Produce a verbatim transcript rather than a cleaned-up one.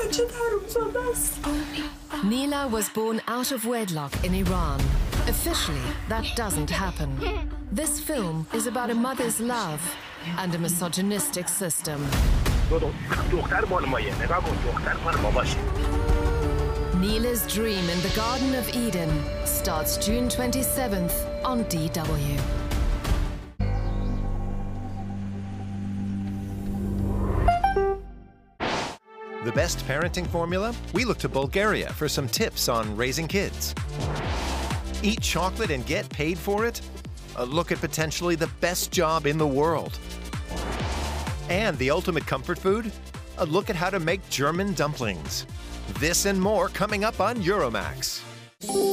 Neela was born out of wedlock in Iran. Officially, that doesn't happen. This film is about a mother's love and a misogynistic system. Neela's Dream in the Garden of Eden starts June twenty-seventh on D W. The best parenting formula? We look to Bulgaria for some tips on raising kids. Eat chocolate and get paid for it? A look at potentially the best job in the world. And the ultimate comfort food? A look at how to make German dumplings. This and more coming up on Euromax.